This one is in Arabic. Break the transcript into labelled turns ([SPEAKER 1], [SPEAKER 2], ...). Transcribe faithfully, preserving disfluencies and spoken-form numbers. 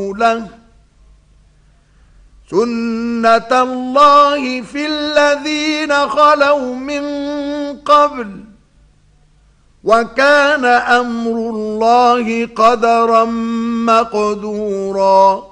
[SPEAKER 1] له سنة الله في الذين خلوا من قبل وكان أمر الله قدرا مقدورا